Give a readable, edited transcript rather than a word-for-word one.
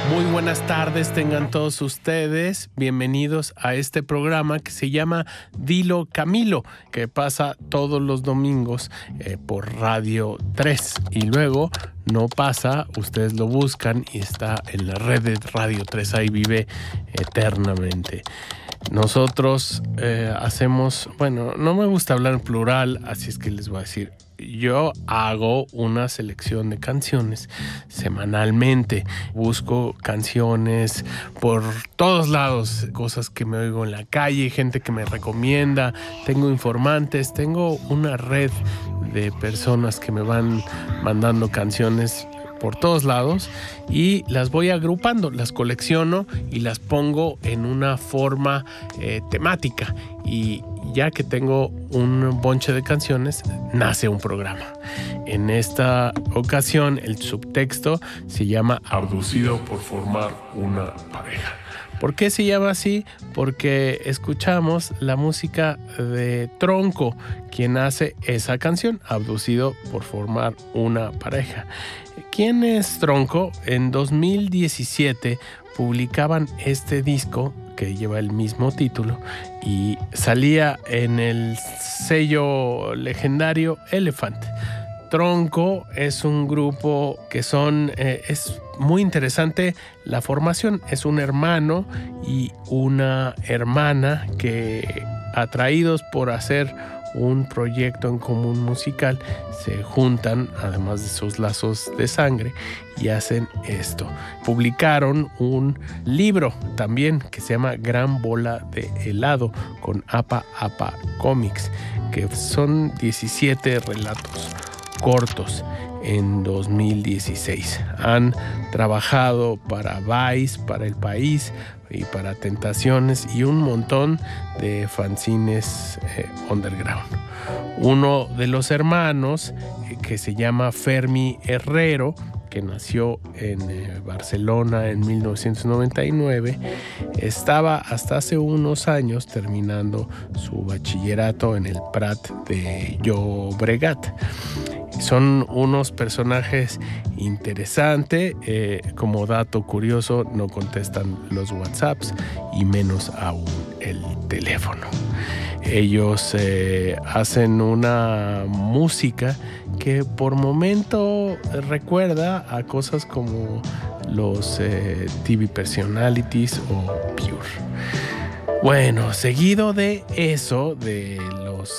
Muy buenas tardes tengan todos ustedes, bienvenidos a este programa que se llama Dilo Camilo, que pasa todos los domingos por Radio 3 y luego no pasa, ustedes lo buscan y está en la red de Radio 3, ahí vive eternamente. Nosotros hacemos, bueno, no me gusta hablar en plural, así es que les voy a decir, yo hago una selección de canciones semanalmente. Busco canciones por todos lados, cosas que me oigo en la calle, gente que me recomienda, tengo informantes, tengo una red de personas que me van mandando canciones por todos lados y las voy agrupando, las colecciono y las pongo en una forma temática, y ya que tengo un bonche de canciones nace un programa. En esta ocasión el subtexto se llama Abducido por formar una pareja. ¿Por qué se llama así? Porque escuchamos la música de Tronco, quien hace esa canción, Abducido por formar una pareja. ¿Quién es Tronco? En 2017 publicaban este disco que lleva el mismo título y salía en el sello legendario Elephant. Tronco es un grupo que es muy interesante la formación. Es un hermano y una hermana que, atraídos por hacer un proyecto en común musical, se juntan, además de sus lazos de sangre, y hacen esto. Publicaron un libro también que se llama Gran Bola de Helado con Apa Apa Comics, que son 17 relatos cortos en 2016. Han trabajado para Vice, para El País y para Tentaciones y un montón de fanzines underground. Uno de los hermanos, que se llama Fermi Herrero, que nació en Barcelona en 1999, estaba hasta hace unos años terminando su bachillerato en el Prat de Llobregat. Son unos personajes interesantes. Como dato curioso, no contestan los WhatsApps y menos aún el teléfono. Ellos hacen una música que por momento recuerda a cosas como los TV Personalities o Pure. Bueno, seguido de eso, de los